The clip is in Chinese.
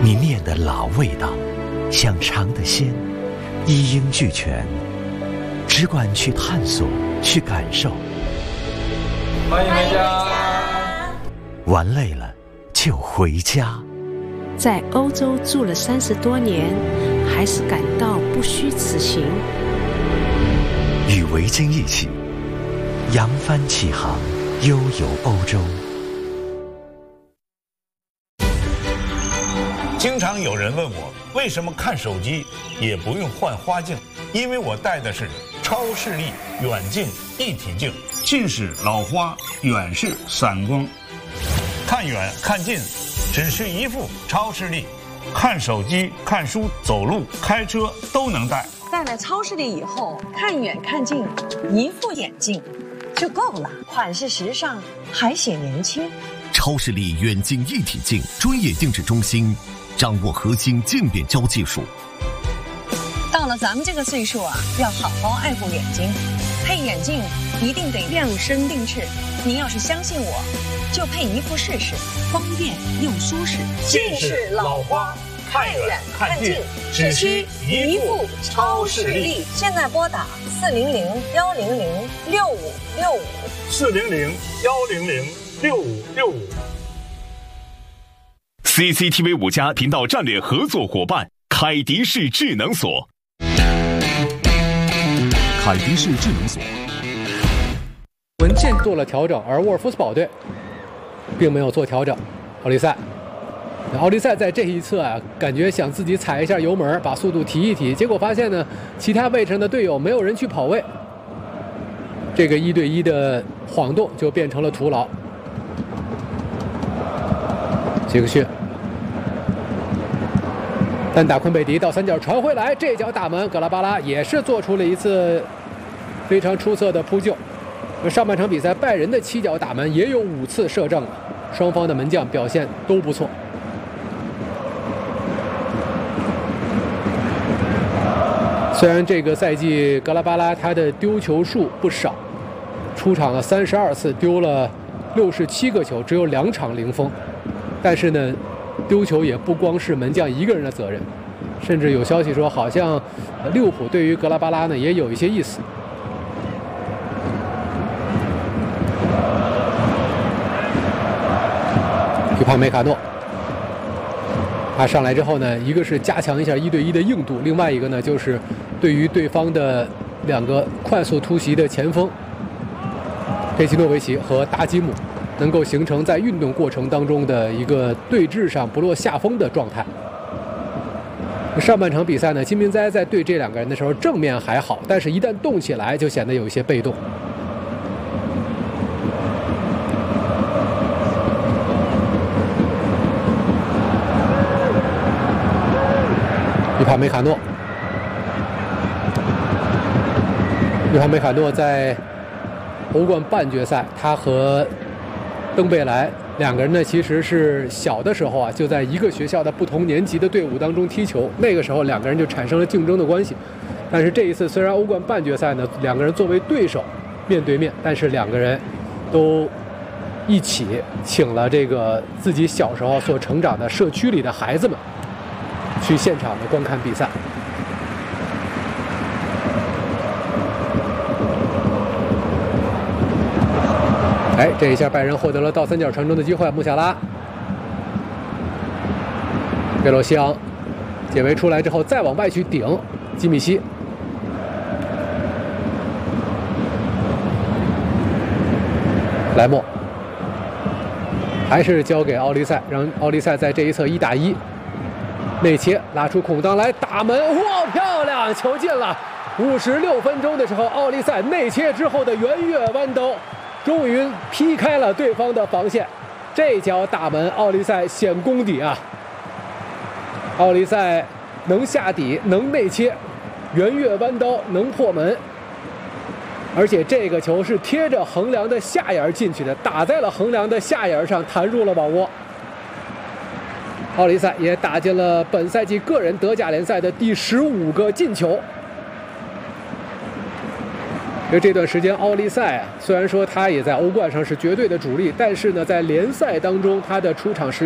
你念的老味道，想尝的鲜，一应俱全，只管去探索，去感受。 欢迎回家。 玩累了就回家。 在欧洲住了30多年，还是感到不虚此行。 与维京一起扬帆起航，悠游欧洲。 经常有人问我，为什么看手机也不用换花镜？因为我戴的是超视力远近一体镜，近视老花，远视散光，看远看近只是一副超视力，看手机、看书、走路、开车都能戴。 戴了超视力以后，看远看近，一副眼镜就够了，款式时尚，还显年轻。 超视力远近一体镜专业定制中心，掌握核心渐变焦技术。 到了咱们这个岁数啊，要好好爱护眼睛，配眼镜一定得量身定制。您要是相信我，就配一副试试，方便又舒适。 近视老花，看远看近，只需一副超视力。 现在拨打 400-100-6565，400-100-6565。 CCTV 5家频道战略合作伙伴凯迪士智能锁。凯迪士智能锁文件做了调整，而沃尔夫斯堡队并没有做调整。奥利赛在这一侧啊，感觉想自己踩一下油门，把速度提一提，结果发现呢，其他位置上的队友没有人去跑位，这个1对1的晃动就变成了徒劳。杰克逊单打昆贝迪到三角传回来，这脚打门，格拉巴拉也是做出了一次非常出色的扑救。上半场比赛拜仁的7脚打门也有5次射正了，双方的门将表现都不错。虽然这个赛季格拉巴拉他的丢球数不少，出场了32次，丢了67个球，只有2场0封，但是呢，丢球也不光是门将一个人的责任，甚至有消息说，好像利物浦对于格拉巴拉呢也有一些意思。于帕梅卡诺，他上来之后呢，一个是加强一下1对1的硬度，另外一个呢就是对于对方的2个快速突袭的前锋佩奇诺维奇和达吉姆，能够形成在运动过程当中的一个对峙上不落下风的状态。上半场比赛呢，金明哉在对这2个人的时候正面还好，但是一旦动起来就显得有一些被动。于帕梅卡诺在欧冠半决赛，他和登贝莱2个人呢，其实是小的时候啊，就在一个学校的不同年级的队伍当中踢球，那个时候2个人就产生了竞争的关系。但是这一次虽然欧冠半决赛呢，2个人作为对手面对面，但是2个人都一起请了这个自己小时候所成长的社区里的孩子们去现场的观看比赛。这一下拜仁获得了倒三角传中的机会，穆夏拉、贝洛西昂解围出来之后再往外去顶基米希，莱莫还是交给奥利赛，让奥利赛在这一侧1打1，内切拉出空当来打门，哇，漂亮，球进了！56分钟的时候，奥利赛内切之后的圆月弯兜，终于劈开了对方的防线。这脚打门，奥利赛显功底啊！奥利赛能下底，能内切，圆月弯刀，能破门。而且这个球是贴着横梁的下沿进去的，打在了横梁的下沿上，弹入了网窝。奥利赛也打进了本赛季个人德甲联赛的第15个进球。因为这段时间奥利赛啊，虽然说他也在欧冠上是绝对的主力，但是呢，在联赛当中他的出场时